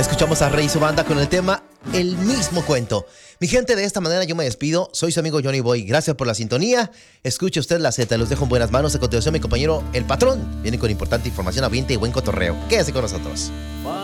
Escuchamos a Rey y su banda con el tema El mismo cuento. Mi gente, de esta manera yo me despido. Soy su amigo Johnny Boy. Gracias por la sintonía. Escuche usted la Z. Los dejo en buenas manos. A continuación, mi compañero El Patrón viene con importante información, ambiente y buen cotorreo. Quédese con nosotros.